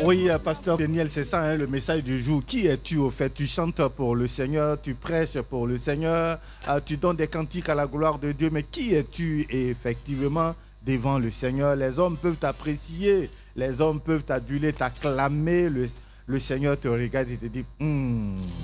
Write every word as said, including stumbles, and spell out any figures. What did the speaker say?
Oui, euh, pasteur Daniel, c'est ça, hein, le message du jour. Qui es-tu au fait? Tu chantes pour le Seigneur, tu prêches pour le Seigneur, euh, tu donnes des cantiques à la gloire de Dieu, mais qui es-tu effectivement devant le Seigneur? Les hommes peuvent t'apprécier, les hommes peuvent t'aduler, t'acclamer, le, le Seigneur te regarde et te dit, hmm,